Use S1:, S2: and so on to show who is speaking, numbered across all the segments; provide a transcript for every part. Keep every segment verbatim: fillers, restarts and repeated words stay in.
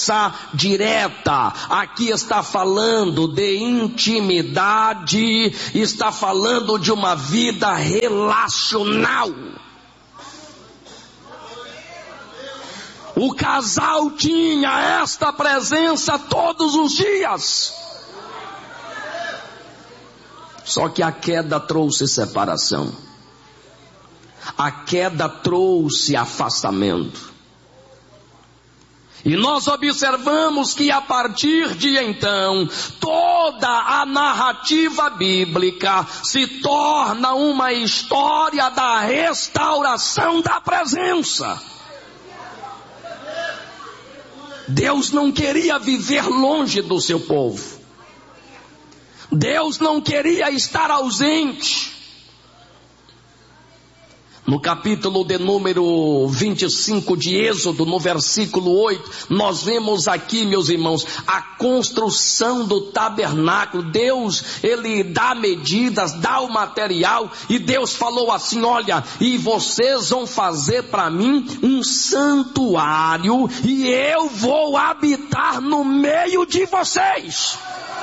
S1: direta. Aqui está falando de intimidade, está falando de uma vida relacional. O casal tinha esta presença todos os dias. Só que a queda trouxe separação. A queda trouxe afastamento. E nós observamos que a partir de então, toda a narrativa bíblica se torna uma história da restauração da presença. Deus não queria viver longe do seu povo. Deus não queria estar ausente. No capítulo de número vinte e cinco de Êxodo, no versículo oito, nós vemos aqui, meus irmãos, a construção do tabernáculo. Deus, ele dá medidas, dá o material, e Deus falou assim: olha, e vocês vão fazer para mim um santuário, e eu vou habitar no meio de vocês.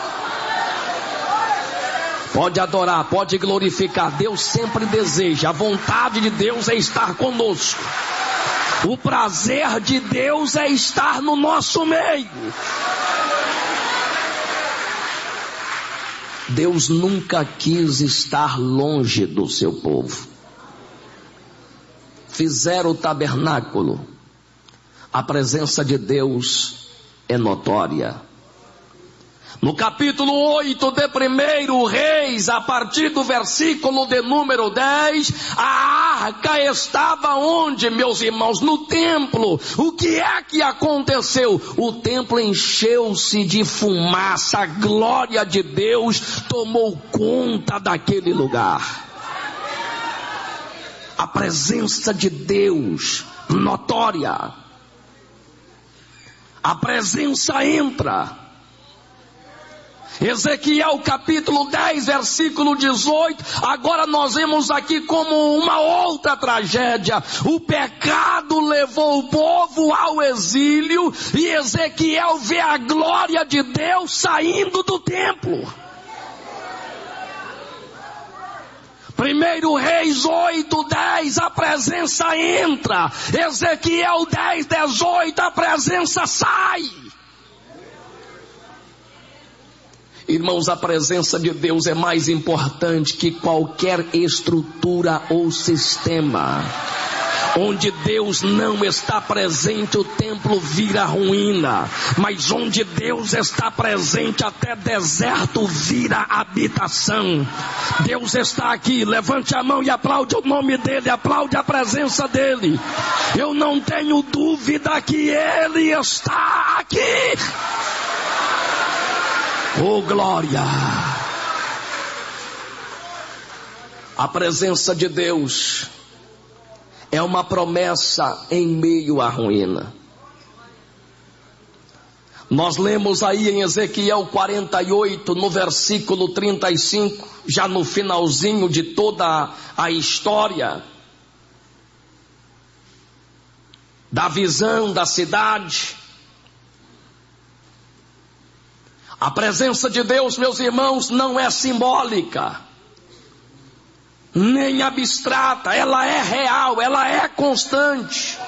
S1: Pode adorar, pode glorificar. Deus sempre deseja. A vontade de Deus é estar conosco. O prazer de Deus é estar no nosso meio. Deus nunca quis estar longe do seu povo. Fizeram o tabernáculo. A presença de Deus é notória. No capítulo oito de primeiro Reis, a partir do versículo de número dez, a arca estava onde, meus irmãos? No templo. O que é que aconteceu? O templo encheu-se de fumaça, a glória de Deus tomou conta daquele lugar. A presença de Deus, notória. A presença entra. Ezequiel capítulo dez, versículo dezoito, agora nós vemos aqui como uma outra tragédia. O pecado levou o povo ao exílio, e Ezequiel vê a glória de Deus saindo do templo. Primeiro Reis oito, dez, a presença entra. Ezequiel dez, dezoito, a presença sai. Irmãos, a presença de Deus é mais importante que qualquer estrutura ou sistema. Onde Deus não está presente, o templo vira ruína. Mas onde Deus está presente, até deserto vira habitação. Deus está aqui, levante a mão e aplaude o nome dEle, aplaude a presença dEle. Eu não tenho dúvida que Ele está aqui. Oh, glória! A presença de Deus é uma promessa em meio à ruína. Nós lemos aí em Ezequiel quarenta e oito, no versículo trinta e cinco, já no finalzinho de toda a história, da visão da cidade. A presença de Deus, meus irmãos, não é simbólica, nem abstrata, ela é real, ela é constante.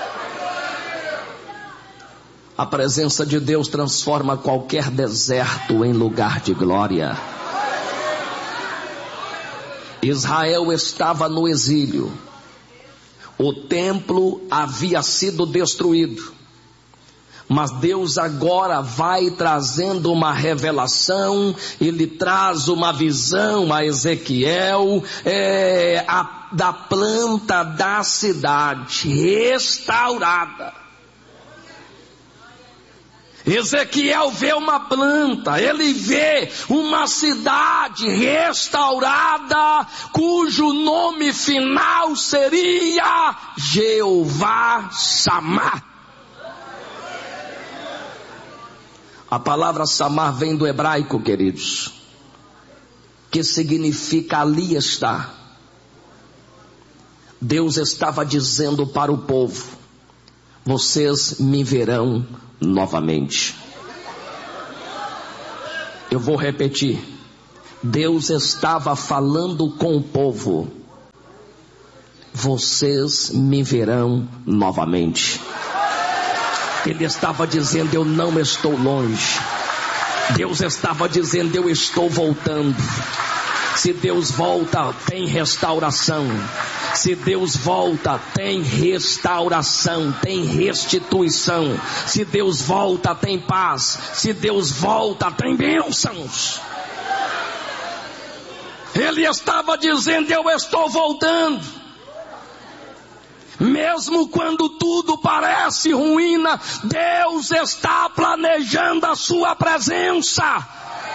S1: A presença de Deus transforma qualquer deserto em lugar de glória. Israel estava no exílio, o templo havia sido destruído. Mas Deus agora vai trazendo uma revelação, Ele traz uma visão a Ezequiel, é, a, da planta da cidade restaurada. Ezequiel vê uma planta, ele vê uma cidade restaurada, cujo nome final seria Jeová Samá. A palavra Samar vem do hebraico, queridos, que significa ali está. Deus estava dizendo para o povo: vocês me verão novamente. Eu vou repetir. Deus estava falando com o povo. Vocês me verão novamente. Ele estava dizendo, eu não estou longe. Deus estava dizendo, eu estou voltando. Se Deus volta, tem restauração. Se Deus volta, tem restauração, tem restituição. Se Deus volta, tem paz. Se Deus volta, tem bênçãos. Ele estava dizendo, eu estou voltando. Mesmo quando tudo parece ruína, Deus está planejando a sua presença.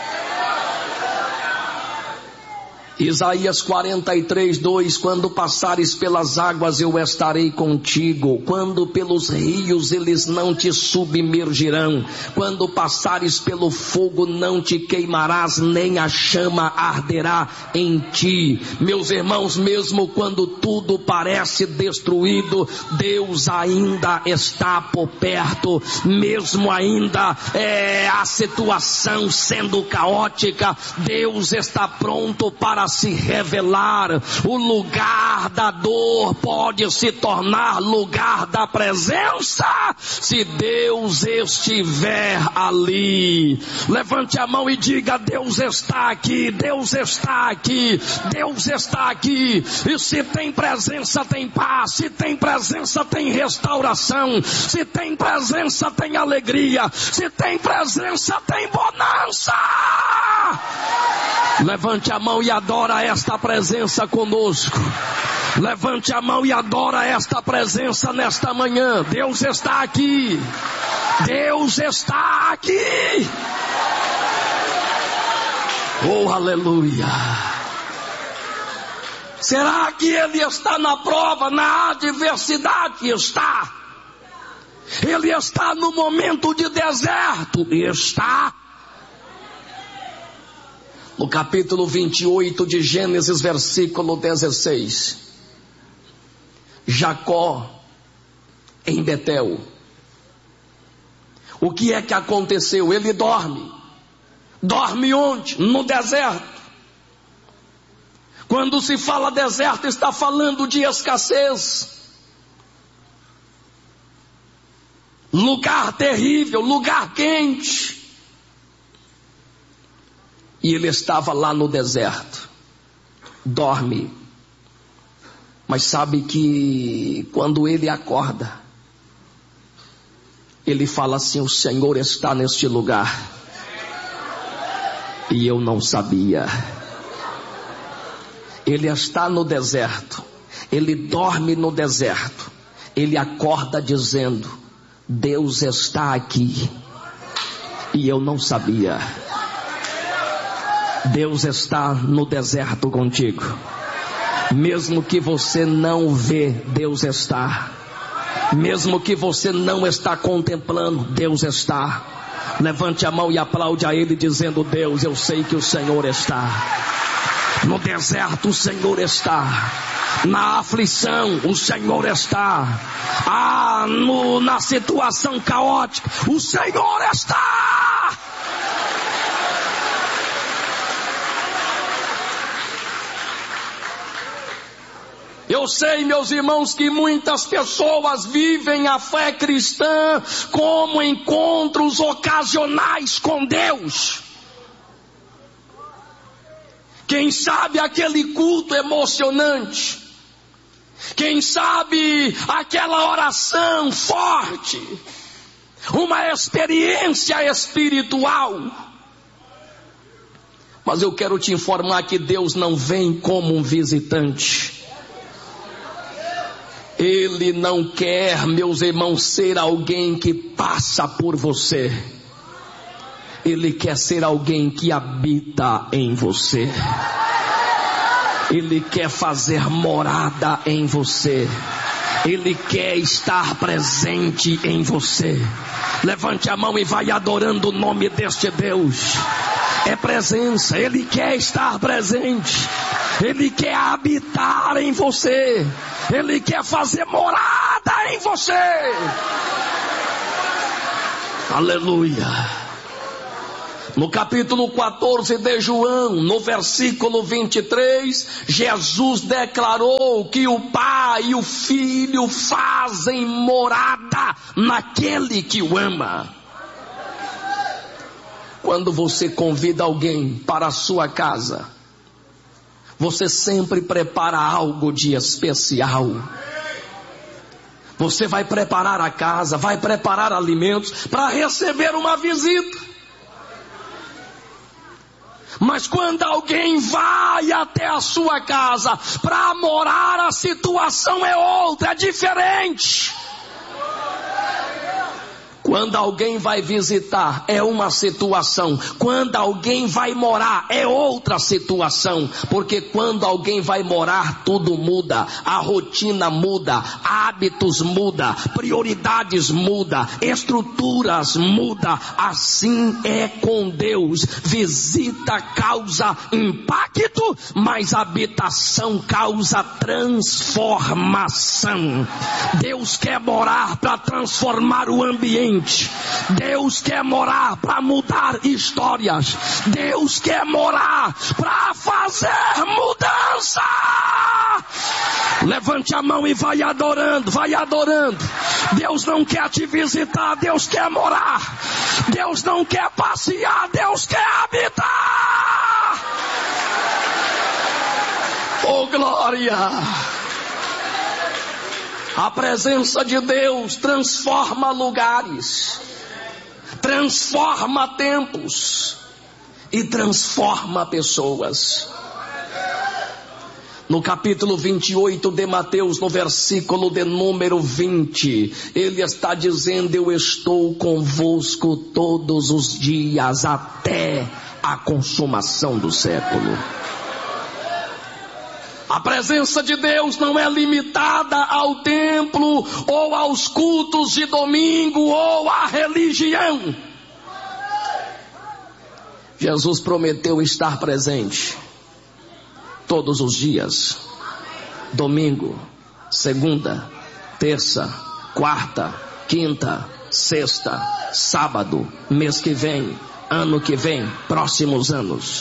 S1: Isaías quarenta e três, dois, quando passares pelas águas eu estarei contigo, quando pelos rios eles não te submergirão, quando passares pelo fogo não te queimarás, nem a chama arderá em ti. Meus irmãos, mesmo quando tudo parece destruído, Deus ainda está por perto, mesmo ainda é, a situação sendo caótica, Deus está pronto para se revelar. O lugar da dor pode se tornar lugar da presença se Deus estiver ali. Levante a mão e diga, Deus está aqui, Deus está aqui, Deus está aqui. E se tem presença tem paz, se tem presença tem restauração, se tem presença tem alegria, se tem presença tem bonança. Levante a mão e adora esta presença conosco. Levante a mão e adora esta presença nesta manhã. Deus está aqui. Deus está aqui. Oh, aleluia. Será que Ele está na prova, na adversidade? Está. Ele está no momento de deserto? Está. No capítulo vinte e oito de Gênesis, versículo dezesseis. Jacó em Betel. O que é que aconteceu? Ele dorme. Dorme onde? No deserto. Quando se fala deserto, está falando de escassez. Lugar terrível, lugar quente. E ele estava lá no deserto, dorme, mas sabe que quando ele acorda, ele fala assim, o Senhor está neste lugar, e eu não sabia. Ele está no deserto, ele dorme no deserto, ele acorda dizendo, Deus está aqui, e eu não sabia. Deus está no deserto contigo. Mesmo que você não vê, Deus está. Mesmo que você não está contemplando, Deus está. Levante a mão e aplaude a Ele dizendo, Deus, eu sei que o Senhor está. No deserto o Senhor está. Na aflição o Senhor está. Ah, no, na situação caótica o Senhor está. Eu sei, meus irmãos, que muitas pessoas vivem a fé cristã como encontros ocasionais com Deus. Quem sabe aquele culto emocionante. Quem sabe aquela oração forte. Uma experiência espiritual. Mas eu quero te informar que Deus não vem como um visitante. Ele não quer, meus irmãos, ser alguém que passa por você. Ele quer ser alguém que habita em você. Ele quer fazer morada em você. Ele quer estar presente em você. Levante a mão e vai adorando o nome deste Deus. É presença, Ele quer estar presente. Ele quer habitar em você. Ele quer fazer morada. morada em você. Aleluia. No capítulo quatorze de João, no versículo vinte e três, Jesus declarou que o Pai e o Filho fazem morada naquele que o ama. Quando você convida alguém para a sua casa, você sempre prepara algo de especial. Você vai preparar a casa, vai preparar alimentos para receber uma visita. Mas quando alguém vai até a sua casa para morar, a situação é outra, é diferente. Quando alguém vai visitar, é uma situação. Quando alguém vai morar, é outra situação. Porque quando alguém vai morar, tudo muda. A rotina muda, hábitos muda, prioridades muda, estruturas muda. Assim é com Deus. Visita causa impacto, mas habitação causa transformação. Deus quer morar para transformar o ambiente. Deus quer morar para mudar histórias. Deus quer morar para fazer mudança. Levante a mão e vai adorando, vai adorando. Deus não quer te visitar, Deus quer morar. Deus não quer passear, Deus quer habitar. Oh glória! A presença de Deus transforma lugares, transforma tempos e transforma pessoas. No capítulo vinte e oito de Mateus, no versículo de número vinte, ele está dizendo: eu estou convosco todos os dias até a consumação do século. A presença de Deus não é limitada ao templo, ou aos cultos de domingo, ou à religião. Jesus prometeu estar presente todos os dias. Domingo, segunda, terça, quarta, quinta, sexta, sábado, mês que vem, ano que vem, próximos anos.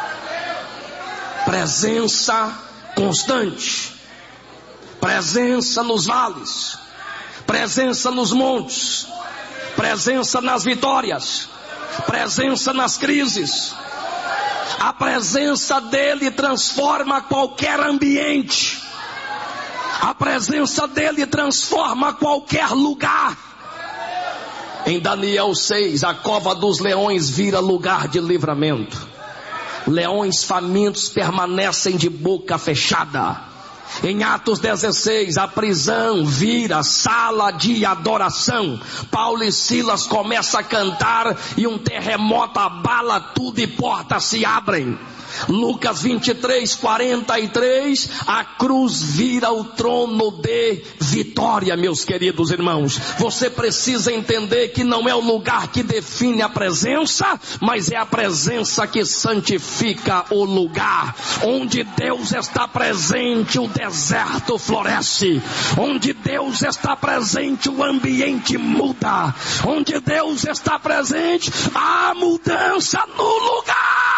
S1: Presença constante, presença nos vales, presença nos montes, presença nas vitórias, presença nas crises. A presença dele transforma qualquer ambiente, a presença dele transforma qualquer lugar. Em Daniel seis, a cova dos leões vira lugar de livramento. Leões famintos permanecem de boca fechada. Em Atos dezesseis, a prisão vira sala de adoração. Paulo e Silas começam a cantar e um terremoto abala tudo e portas se abrem. Lucas vinte e três, quarenta e três, a cruz vira o trono de vitória, meus queridos irmãos. Você precisa entender que não é o lugar que define a presença, mas é a presença que santifica o lugar. Onde Deus está presente, o deserto floresce. Onde Deus está presente, o ambiente muda. Onde Deus está presente, há mudança no lugar.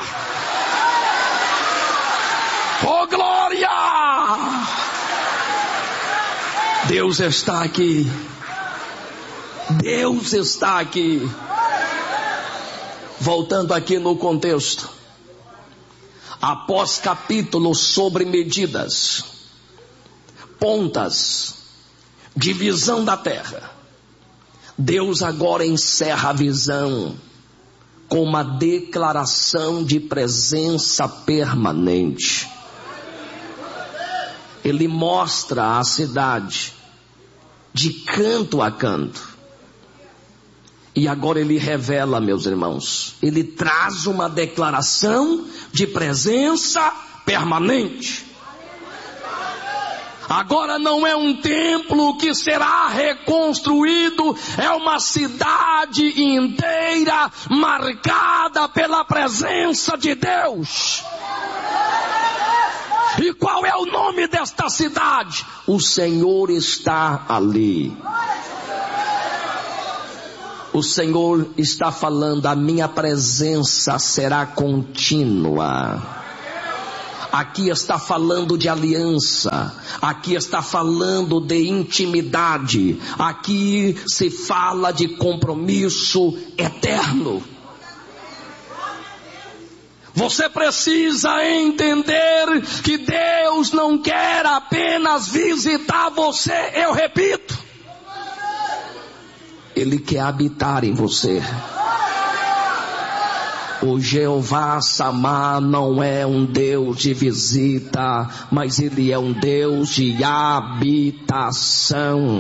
S1: Oh glória! Deus está aqui. Deus está aqui. Voltando aqui no contexto. Após capítulo sobre medidas, pontas, divisão da terra, Deus agora encerra a visão com uma declaração de presença permanente. Ele mostra a cidade de canto a canto. E agora ele revela, meus irmãos, ele traz uma declaração de presença permanente. Agora não é um templo que será reconstruído, é uma cidade inteira marcada pela presença de Deus. E qual é o nome desta cidade? O Senhor está ali. O Senhor está falando, a minha presença será contínua. Aqui está falando de aliança, aqui está falando de intimidade, aqui se fala de compromisso eterno. Você precisa entender que Deus não quer apenas visitar você, eu repito. Ele quer habitar em você. O Jeová Samá não é um Deus de visita, mas Ele é um Deus de habitação.